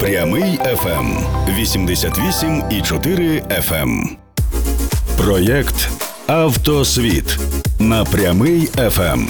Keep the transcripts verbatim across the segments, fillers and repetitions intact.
Прямий еф ем вісімдесят вісім і чотири еф ем. Проєкт «Автосвіт» на Прямий еф ем.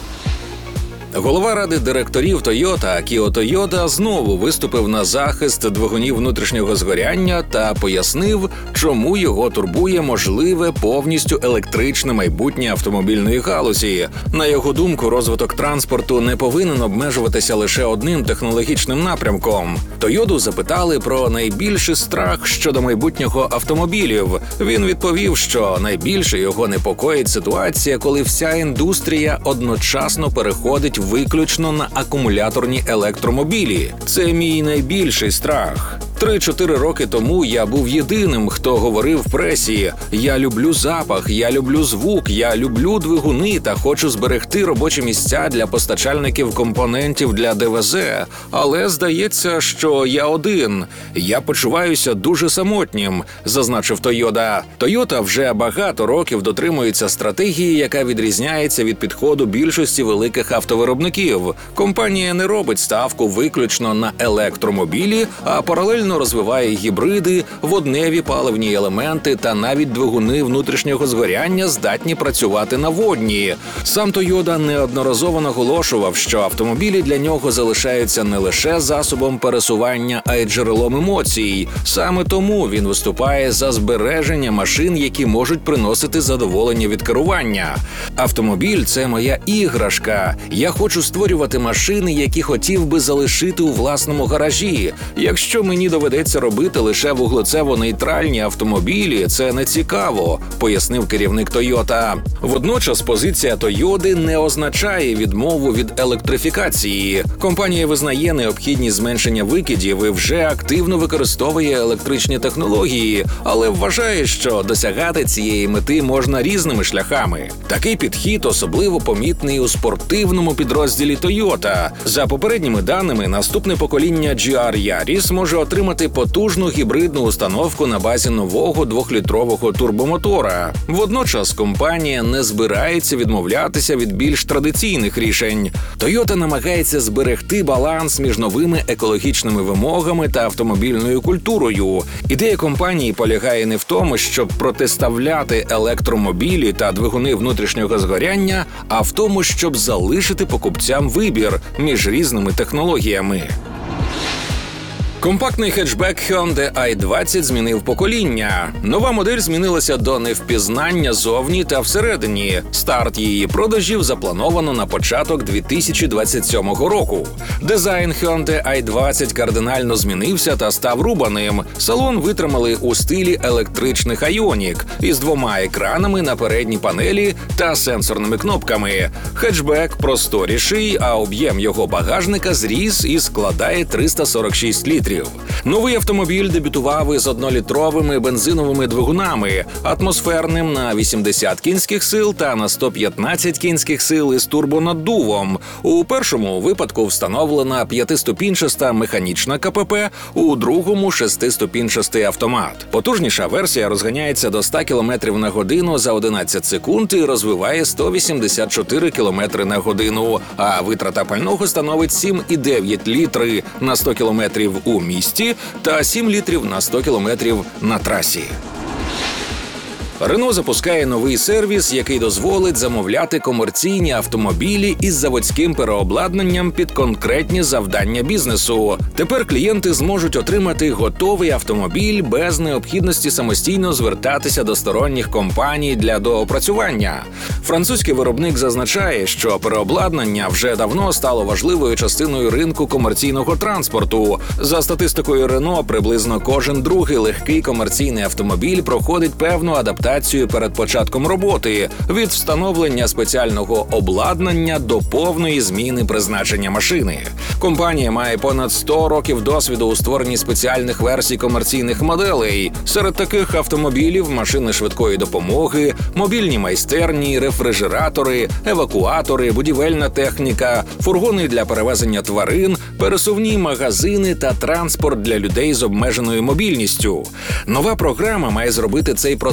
Голова ради директорів Toyota Акіо Тойода знову виступив на захист двигунів внутрішнього згоряння та пояснив, чому його турбує можливе повністю електричне майбутнє автомобільної галузі. На його думку, розвиток транспорту не повинен обмежуватися лише одним технологічним напрямком. Тойоду запитали про найбільший страх щодо майбутнього автомобілів. Він відповів, що найбільше його непокоїть ситуація, коли вся індустрія одночасно переходить виключно на акумуляторні електромобілі. Це мій найбільший страх. Три-чотири роки тому я був єдиним, хто говорив в пресі: «Я люблю запах, я люблю звук, я люблю двигуни та хочу зберегти робочі місця для постачальників компонентів для де везе. Але здається, що я один. Я почуваюся дуже самотнім», – зазначив Тойода. Тойота вже багато років дотримується стратегії, яка відрізняється від підходу більшості великих автовиробників. Компанія не робить ставку виключно на електромобілі, а паралельно розвиває гібриди, водневі паливні елементи та навіть двигуни внутрішнього згоряння здатні працювати на водні. Сам Тойода неодноразово наголошував, що автомобілі для нього залишаються не лише засобом пересування, а й джерелом емоцій. Саме тому він виступає за збереження машин, які можуть приносити задоволення від керування. «Автомобіль – це моя іграшка. Я хочу створювати машини, які хотів би залишити у власному гаражі. Якщо мені доведеться робити лише вуглецево-нейтральні автомобілі, це не цікаво», – пояснив керівник Тойота. Водночас позиція Тойоди не означає відмову від електрифікації. Компанія визнає необхідність зменшення викидів і вже активно використовує електричні технології, але вважає, що досягати цієї мети можна різними шляхами. Такий підхід особливо помітний у спортивному підрозділі Тойота. За попередніми даними, наступне покоління джі ар Yaris може отримати потужну гібридну установку на базі нового двохлітрового турбомотора. Водночас компанія не збирається відмовлятися від більш традиційних рішень. Toyota намагається зберегти баланс між новими екологічними вимогами та автомобільною культурою. Ідея компанії полягає не в тому, щоб протиставляти електромобілі та двигуни внутрішнього згоряння, а в тому, щоб залишити покупцям вибір між різними технологіями. Компактний хетчбек Hyundai ай двадцять змінив покоління. Нова модель змінилася до невпізнання зовні та всередині. Старт її продажів заплановано на початок дві тисячі двадцять сьомого року. Дизайн Hyundai ай двадцять кардинально змінився та став рубаним. Салон витримали у стилі електричних Ioniq із двома екранами на передній панелі та сенсорними кнопками. Хетчбек просторіший, а об'єм його багажника зріс і складає триста сорок шість літрів. Новий автомобіль дебютував із однолітровими бензиновими двигунами, атмосферним на вісімдесят кінських сил та на сто п'ятнадцять кінських сил із турбонаддувом. У першому випадку встановлена п'ятиступінчаста механічна ка пе пе, у другому – шестиступінчастий автомат. Потужніша версія розганяється до ста кілометрів на годину за одинадцять секунд і розвиває сто вісімдесят чотири кілометри на годину, а витрата пального становить сім цілих дев'ять літри на сто кілометрів у місті та сім літрів на сто кілометрів на трасі. Renault запускає новий сервіс, який дозволить замовляти комерційні автомобілі із заводським переобладнанням під конкретні завдання бізнесу. Тепер клієнти зможуть отримати готовий автомобіль без необхідності самостійно звертатися до сторонніх компаній для доопрацювання. Французький виробник зазначає, що переобладнання вже давно стало важливою частиною ринку комерційного транспорту. За статистикою Renault, приблизно кожен другий легкий комерційний автомобіль проходить певну адаптацію перед початком роботи, від встановлення спеціального обладнання до повної зміни призначення машини. Компанія має понад сто років досвіду у створенні спеціальних версій комерційних моделей. Серед таких автомобілів – машини швидкої допомоги, мобільні майстерні, рефрижератори, евакуатори, будівельна техніка, фургони для перевезення тварин, пересувні магазини та транспорт для людей з обмеженою мобільністю. Нова програма має зробити цей процес простішим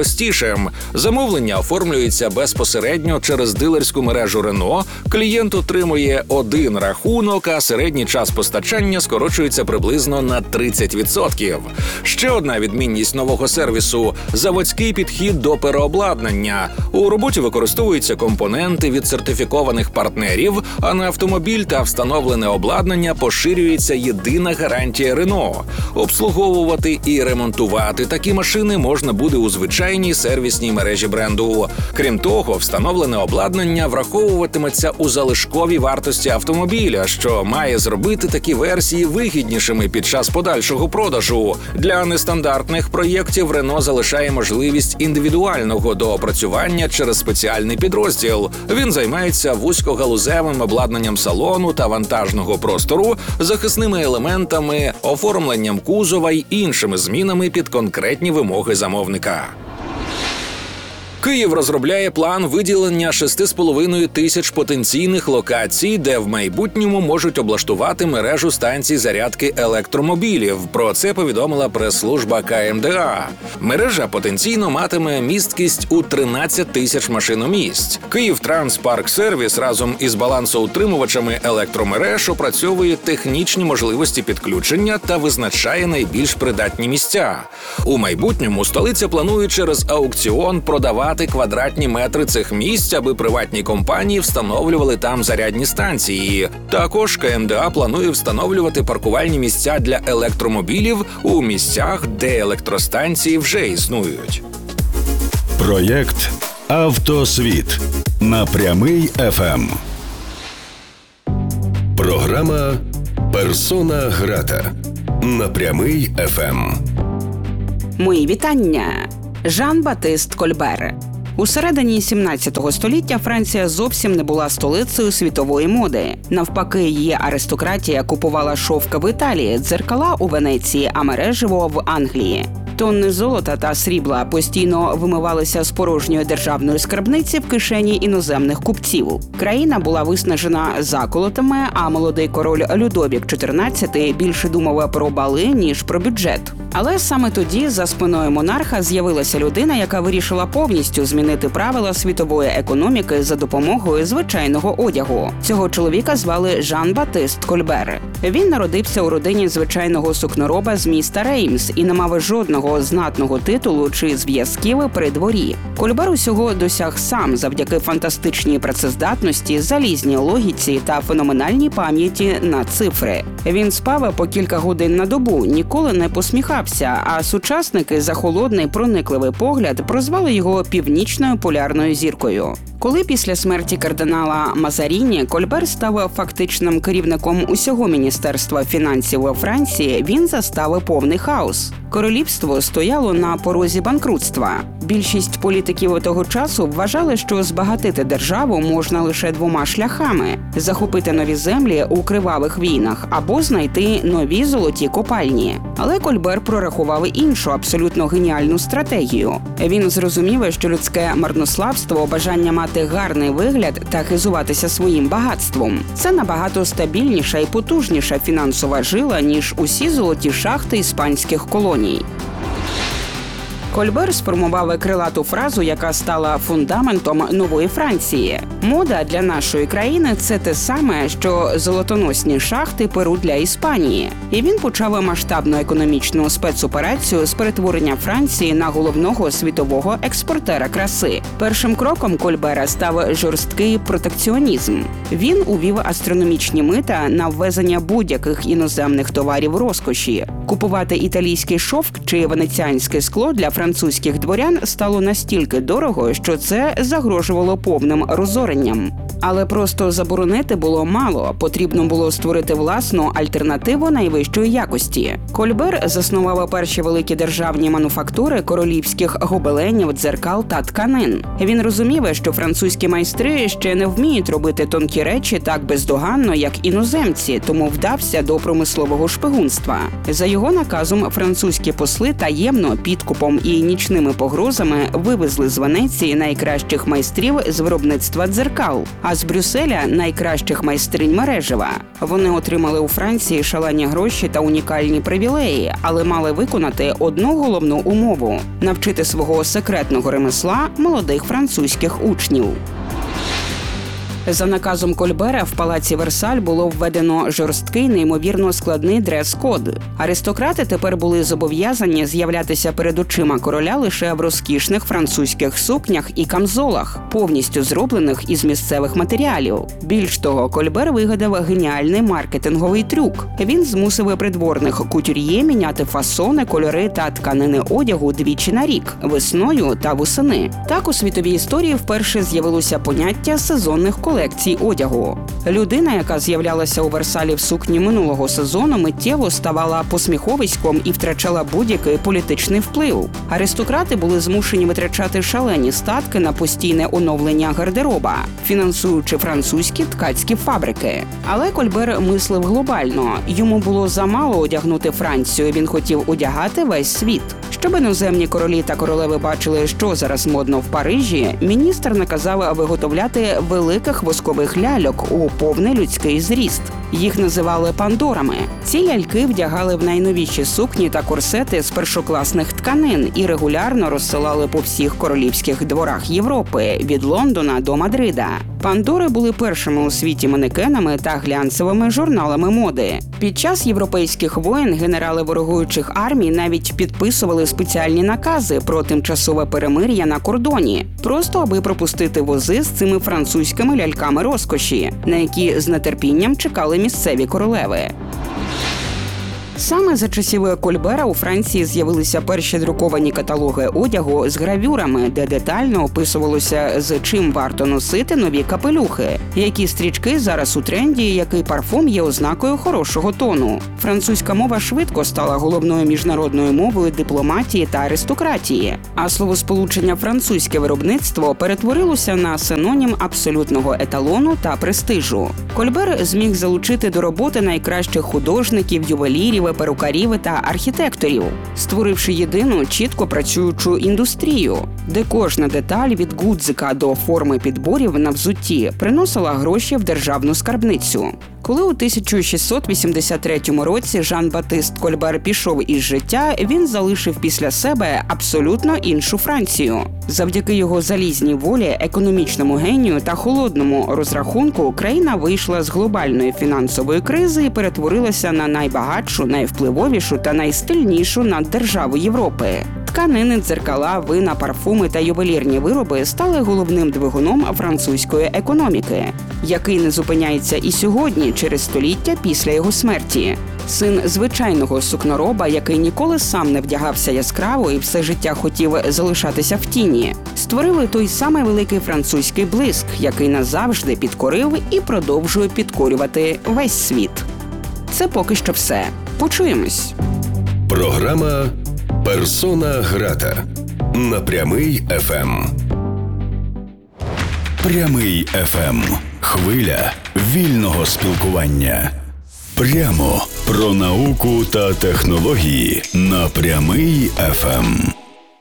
простішим. Замовлення оформлюється безпосередньо через дилерську мережу Рено, клієнт отримує один рахунок, а середній час постачання скорочується приблизно на тридцять відсотків. Ще одна відмінність нового сервісу – заводський підхід до переобладнання. У роботі використовуються компоненти від сертифікованих партнерів, а на автомобіль та встановлене обладнання поширюється єдина гарантія Рено. Обслуговувати і ремонтувати такі машини можна буде у звичайній сервісній мережі бренду. Крім того, встановлене обладнання враховуватиметься у залишковій вартості автомобіля, що має зробити такі версії вигіднішими під час подальшого продажу. Для нестандартних проєктів Рено залишає можливість індивідуального доопрацювання через спеціальний підрозділ. Він займається вузькогалузевим обладнанням салону та вантажного простору, захисними елементами, оформленням кузова й іншими змінами під конкретні вимоги замовника. Київ розробляє план виділення шести з половиною тисяч потенційних локацій, де в майбутньому можуть облаштувати мережу станцій зарядки електромобілів. Про це повідомила прес-служба Ка Ем Де А. Мережа потенційно матиме місткість у тринадцять тисяч машиномісць. Київтранспарксервіс разом із балансоутримувачами електромереж опрацьовує технічні можливості підключення та визначає найбільш придатні місця. У майбутньому столиця планує через аукціон продавати квадратні метри цих місць, аби приватні компанії встановлювали там зарядні станції. Також Ка Ем Де А планує встановлювати паркувальні місця для електромобілів у місцях, де електростанції вже існують. Проєкт «Автосвіт» на Прямий еф ем. Програма «Персона грата» на Прямий еф ем. Мої вітання! Жан-Батист Кольбер. У середині сімнадцятого століття Франція зовсім не була столицею світової моди. Навпаки, її аристократія купувала шовки в Італії, дзеркала у Венеції, а мереживо в Англії. Тонни золота та срібла постійно вимивалися з порожньої державної скарбниці в кишені іноземних купців. Країна була виснажена заколотами, а молодий король Людовік чотирнадцятий більше думав про бали, ніж про бюджет. Але саме тоді за спиною монарха з'явилася людина, яка вирішила повністю змінити правила світової економіки за допомогою звичайного одягу. Цього чоловіка звали Жан-Батист Кольбер. Він народився у родині звичайного сукнороба з міста Реймс і не мав жодного знатного титулу чи зв'язків при дворі. Кольбер усього досяг сам завдяки фантастичній працездатності, залізній логіці та феноменальній пам'яті на цифри. Він спав по кілька годин на добу, ніколи не посміхався, а сучасники за холодний проникливий погляд прозвали його північною полярною зіркою. Коли після смерті кардинала Мазаріні Кольбер став фактичним керівником усього Міністерства фінансів у Франції, він застав повний хаос. Королівство стояло на порозі банкрутства. Більшість політиків того часу вважали, що збагатити державу можна лише двома шляхами – захопити нові землі у кривавих війнах або знайти нові золоті копальні. Але Кольбер прорахував іншу, абсолютно геніальну стратегію. Він зрозумів, що людське марнославство, бажання мати гарний вигляд та хизуватися своїм багатством – це набагато стабільніша і потужніша фінансова жила, ніж усі золоті шахти іспанських колоній. Кольбер сформував крилату фразу, яка стала фундаментом нової Франції. Мода для нашої країни – це те саме, що золотоносні шахти Перу для Іспанії. І він почав масштабну економічну спецоперацію з перетворення Франції на головного світового експортера краси. Першим кроком Кольбера став жорсткий протекціонізм. Він увів астрономічні мита на ввезення будь-яких іноземних товарів розкоші. Купувати італійський шовк чи венеціанське скло для французьких дворян стало настільки дорого, що це загрожувало повним розоренням. Але просто заборонити було мало, потрібно було створити власну альтернативу найвищої якості. Кольбер заснував перші великі державні мануфактури королівських гобеленів, дзеркал та тканин. Він розумів, що французькі майстри ще не вміють робити тонкі речі так бездоганно, як іноземці, тому вдався до промислового шпигунства. За його наказом французькі посли таємно, підкупом і нічними погрозами вивезли з Венеції найкращих майстрів з виробництва дзеркал. А а з Брюсселя – найкращих майстринь мережева. Вони отримали у Франції шалені гроші та унікальні привілеї, але мали виконати одну головну умову – навчити свого секретного ремесла молодих французьких учнів. За наказом Кольбера в палаці Версаль було введено жорсткий, неймовірно складний дрес-код. Аристократи тепер були зобов'язані з'являтися перед очима короля лише в розкішних французьких сукнях і камзолах, повністю зроблених із місцевих матеріалів. Більш того, Кольбер вигадав геніальний маркетинговий трюк. Він змусив придворних кутюр'є міняти фасони, кольори та тканини одягу двічі на рік – весною та восени. Так у світовій історії вперше з'явилося поняття сезонних колекцій. колекцій одягу. Людина, яка з'являлася у Версалі в сукні минулого сезону, миттєво ставала посміховиськом і втрачала будь-який політичний вплив. Аристократи були змушені витрачати шалені статки на постійне оновлення гардероба, фінансуючи французькі ткацькі фабрики. Але Кольбер мислив глобально. Йому було замало одягнути Францію, він хотів одягати весь світ. Щоб іноземні королі та королеви бачили, що зараз модно в Парижі, міністр наказав виготовляти великих воскових ляльок у повний людський зріст. Їх називали пандорами. Ці ляльки вдягали в найновіші сукні та корсети з першокласних тканин і регулярно розсилали по всіх королівських дворах Європи – від Лондона до Мадрида. Пандори були першими у світі манекенами та глянцевими журналами моди. Під час європейських воєн генерали ворогуючих армій навіть підписували спеціальні накази про тимчасове перемир'я на кордоні, просто аби пропустити вози з цими французькими ляльками розкоші, на які з нетерпінням чекали місцеві королеви. Саме за часів Кольбера у Франції з'явилися перші друковані каталоги одягу з гравюрами, де детально описувалося, з чим варто носити нові капелюхи, які стрічки зараз у тренді, який парфум є ознакою хорошого тону. Французька мова швидко стала головною міжнародною мовою дипломатії та аристократії, а словосполучення «французьке виробництво» перетворилося на синонім абсолютного еталону та престижу. Кольбер зміг залучити до роботи найкращих художників, ювелірів, перукарів та архітекторів, створивши єдину чітко працюючу індустрію, де кожна деталь від гудзика до форми підборів на взутті приносила гроші в державну скарбницю. Коли у тисяча шістсот вісімдесят третьому році Жан-Батист Кольбер пішов із життя, він залишив після себе абсолютно іншу Францію. Завдяки його залізній волі, економічному генію та холодному розрахунку країна вийшла з глобальної фінансової кризи і перетворилася на найбагатшу, найвпливовішу та найстильнішу наддержаву Європи. Тканини, дзеркала, вина, парфуми та ювелірні вироби стали головним двигуном французької економіки, який не зупиняється і сьогодні, через століття після його смерті. Син звичайного сукнороба, який ніколи сам не вдягався яскраво і все життя хотів залишатися в тіні, створили той самий великий французький блиск, який назавжди підкорив і продовжує підкорювати весь світ. Це поки що все. Почуємось. Програма «Персона грата» на Прямий еф ем. Прямий еф ем. Хвиля вільного спілкування. Прямо про науку та технології на Прямий еф ем.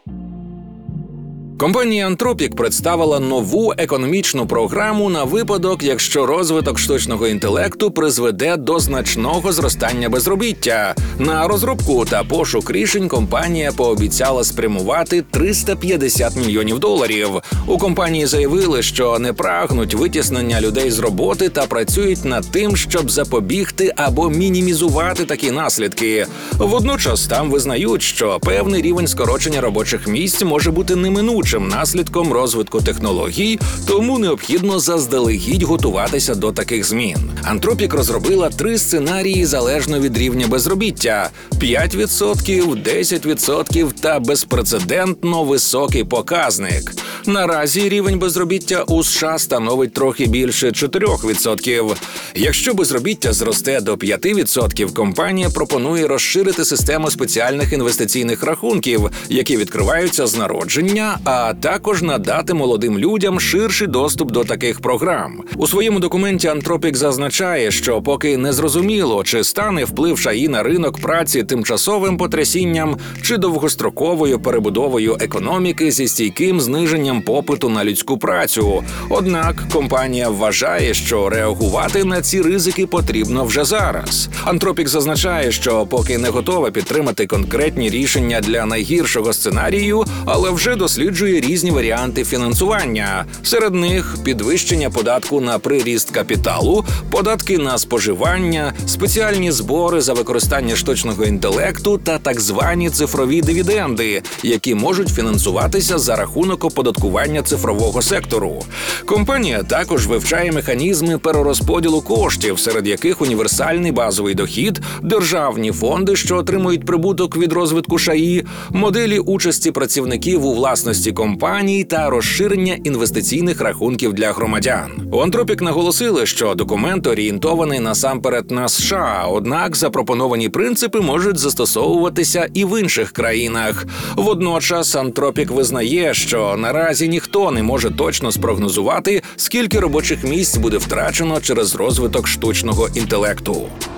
Компанія Anthropic представила нову економічну програму на випадок, якщо розвиток штучного інтелекту призведе до значного зростання безробіття. На розробку та пошук рішень компанія пообіцяла спрямувати триста п'ятдесят мільйонів доларів. У компанії заявили, що не прагнуть витіснення людей з роботи та працюють над тим, щоб запобігти або мінімізувати такі наслідки. Водночас там визнають, що певний рівень скорочення робочих місць може бути неминучим наслідком розвитку технологій, тому необхідно заздалегідь готуватися до таких змін. Anthropic розробила три сценарії залежно від рівня безробіття – п'ять відсотків, десять відсотків та безпрецедентно високий показник. Наразі рівень безробіття у США становить трохи більше чотирьох відсотків. Якщо безробіття зросте до п'яти відсотків, компанія пропонує розширити систему спеціальних інвестиційних рахунків, які відкриваються з народження, а а також надати молодим людям ширший доступ до таких програм. У своєму документі Anthropic зазначає, що поки не зрозуміло, чи стане вплив ШАІ на ринок праці тимчасовим потрясінням чи довгостроковою перебудовою економіки зі стійким зниженням попиту на людську працю. Однак компанія вважає, що реагувати на ці ризики потрібно вже зараз. Anthropic зазначає, що поки не готова підтримати конкретні рішення для найгіршого сценарію, але вже досліджує різні варіанти фінансування. Серед них підвищення податку на приріст капіталу, податки на споживання, спеціальні збори за використання штучного інтелекту та так звані цифрові дивіденди, які можуть фінансуватися за рахунок оподаткування цифрового сектору. Компанія також вивчає механізми перерозподілу коштів, серед яких універсальний базовий дохід, державні фонди, що отримують прибуток від розвитку ШАІ, моделі участі працівників у власності компаній та розширення інвестиційних рахунків для громадян. У Anthropic наголосили, що документ орієнтований насамперед на США, однак запропоновані принципи можуть застосовуватися і в інших країнах. Водночас Anthropic визнає, що наразі ніхто не може точно спрогнозувати, скільки робочих місць буде втрачено через розвиток штучного інтелекту.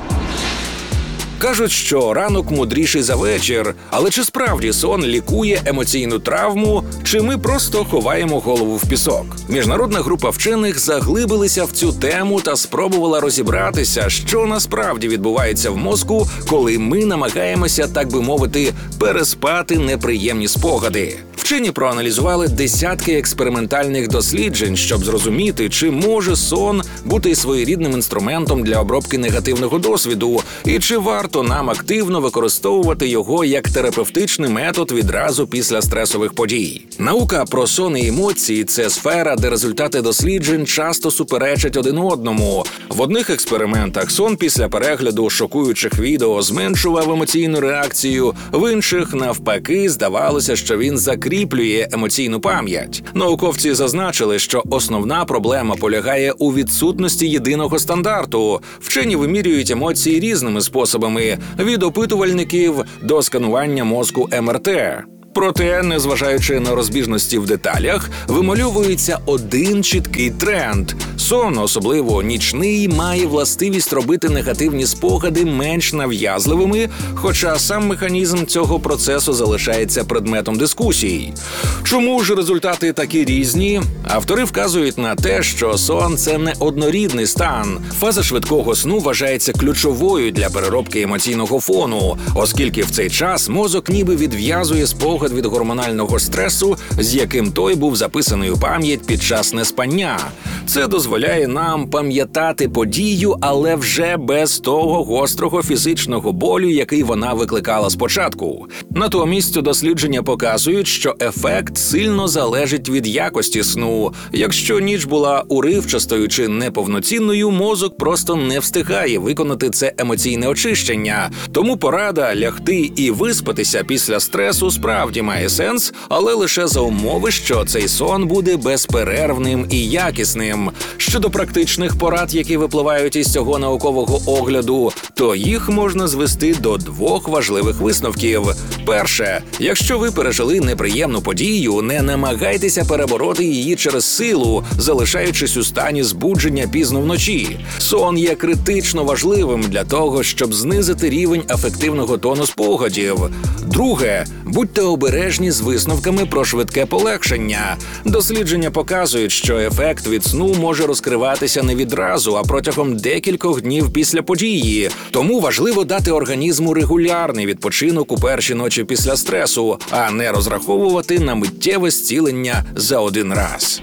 Кажуть, що ранок мудріший за вечір, але чи справді сон лікує емоційну травму, чи ми просто ховаємо голову в пісок? Міжнародна група вчених заглибилися в цю тему та спробувала розібратися, що насправді відбувається в мозку, коли ми намагаємося, так би мовити, переспати неприємні спогади. Вчені проаналізували десятки експериментальних досліджень, щоб зрозуміти, чи може сон бути своєрідним інструментом для обробки негативного досвіду, і чи варто нам активно використовувати його як терапевтичний метод відразу після стресових подій. Наука про сон і емоції – це сфера, де результати досліджень часто суперечать один одному. В одних експериментах сон після перегляду шокуючих відео зменшував емоційну реакцію, в інших, навпаки, здавалося, що він закріплює емоційну пам'ять. Науковці зазначили, що основна проблема полягає у відсутності єдиного стандарту. Вчені вимірюють емоції різними способами – від опитувальників до сканування мозку ем ер те. Проте, незважаючи на розбіжності в деталях, вимальовується один чіткий тренд. Сон, особливо нічний, має властивість робити негативні спогади менш нав'язливими, хоча сам механізм цього процесу залишається предметом дискусій. Чому ж результати такі різні? Автори вказують на те, що сон – це не однорідний стан. Фаза швидкого сну вважається ключовою для переробки емоційного фону, оскільки в цей час мозок ніби відв'язує спогад від гормонального стресу, з яким той був записаний у пам'ять під час неспання. Це дозволяє нам пам'ятати подію, але вже без того гострого фізичного болю, який вона викликала спочатку. Натомість дослідження показують, що ефект сильно залежить від якості сну. Якщо ніч була уривчастою чи неповноцінною, мозок просто не встигає виконати це емоційне очищення. Тому порада лягти і виспатися після стресу справді має сенс, але лише за умови, що цей сон буде безперервним і якісним. Щодо практичних порад, які випливають із цього наукового огляду, то їх можна звести до двох важливих висновків. Перше, якщо ви пережили неприємну подію, не намагайтеся перебороти її через силу, залишаючись у стані збудження пізно вночі. Сон є критично важливим для того, щоб знизити рівень афективного тону спогадів. Друге, будьте обережні з висновками про швидке полегшення. Дослідження показують, що ефект від сну може розкриватися не відразу, а протягом декількох днів після події. Тому важливо дати організму регулярний відпочинок у перші ночі після стресу, а не розраховувати на миттєве зцілення за один раз.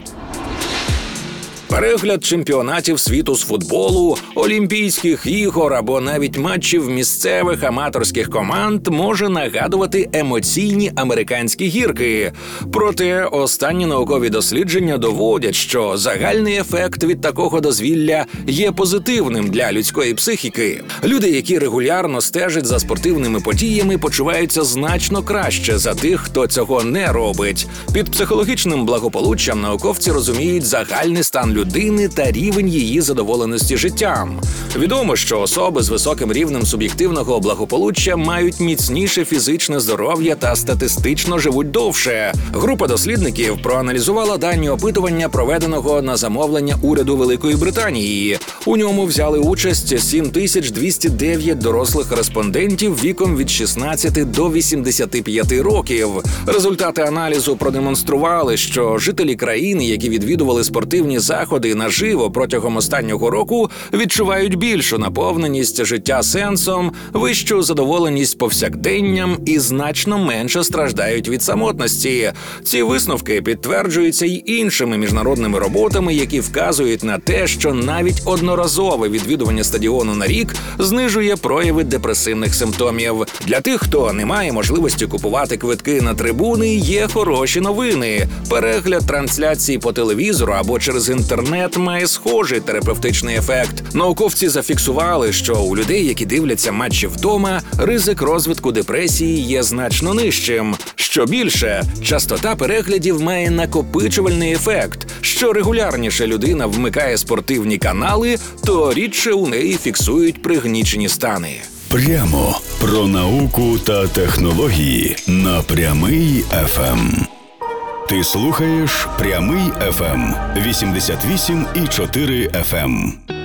Перегляд чемпіонатів світу з футболу, Олімпійських ігор або навіть матчів місцевих аматорських команд може нагадувати емоційні американські гірки. Проте останні наукові дослідження доводять, що загальний ефект від такого дозвілля є позитивним для людської психіки. Люди, які регулярно стежать за спортивними подіями, почуваються значно краще за тих, хто цього не робить. Під психологічним благополуччям науковці розуміють загальний стан людини, людини та рівень її задоволеності життям. Відомо, що особи з високим рівнем суб'єктивного благополуччя мають міцніше фізичне здоров'я та статистично живуть довше. Група дослідників проаналізувала дані опитування, проведеного на замовлення уряду Великої Британії. У ньому взяли участь сім тисяч двісті дев'ять дорослих респондентів віком від шістнадцяти до вісімдесяти п'яти років. Результати аналізу продемонстрували, що жителі країни, які відвідували спортивні заходи наживо протягом останнього року, відчувають більшу наповненість життя сенсом, вищу задоволеність повсякденням і значно менше страждають від самотності. Ці висновки підтверджуються й іншими міжнародними роботами, які вказують на те, що навіть одноразове відвідування стадіону на рік знижує прояви депресивних симптомів. Для тих, хто не має можливості купувати квитки на трибуни, є хороші новини. Перегляд трансляції по телевізору або через інтернет має схожий терапевтичний ефект. Науковці зафіксували, що у людей, які дивляться матчі вдома, ризик розвитку депресії є значно нижчим. Що більше, частота переглядів має накопичувальний ефект. Що регулярніше людина вмикає спортивні канали, то рідше у неї фіксують пригнічені стани. Прямо про науку та технології на Прямий еф ем. Ти слухаєш Прямий еф ем вісімдесят вісім і чотири еф ем.